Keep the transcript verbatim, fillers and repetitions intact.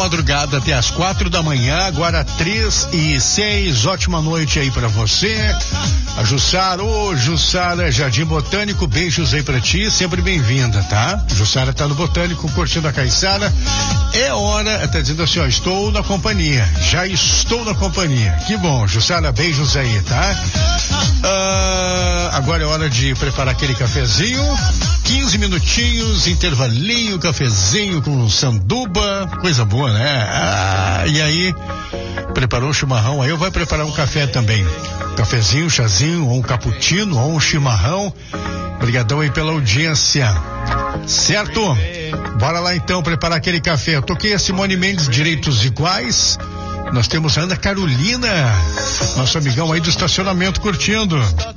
madrugada até as quatro da manhã, agora três e seis. Ótima noite aí pra você. A Jussara, ô Jussara, Jardim Botânico, beijos aí pra ti, sempre bem-vinda, tá? Jussara tá no Botânico, curtindo a Caiçara. É hora, tá dizendo assim, ó, estou na companhia, já estou na companhia. Que bom, Jussara, beijos aí, tá? Ah, agora é hora de preparar aquele cafezinho, quinze minutinhos, intervalinho, cafezinho com sanduba, coisa boa, né? Ah, e aí, preparou o chimarrão, aí eu vou preparar um café também. Cafezinho, chazinho, ou um cappuccino, ou um chimarrão. Obrigadão aí pela audiência. Certo? Bora lá então preparar aquele café. Eu toquei a Simone Mendes, Direitos Iguais. Nós temos a Ana Carolina, nosso amigão aí do estacionamento curtindo.